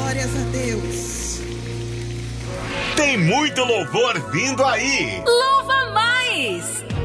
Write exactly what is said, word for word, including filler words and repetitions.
Glórias a Deus. Tem muito louvor vindo aí. Louva mais!